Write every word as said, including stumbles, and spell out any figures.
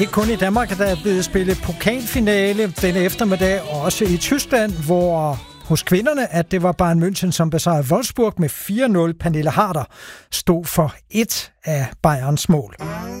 Ikke kun i Danmark, der er blevet spillet pokalfinale denne eftermiddag, og også i Tyskland, hvor hos kvinderne, at det var Bayern München, som besejrede Wolfsburg med fire nul. Pernille Harder stod for et af Bayerns mål.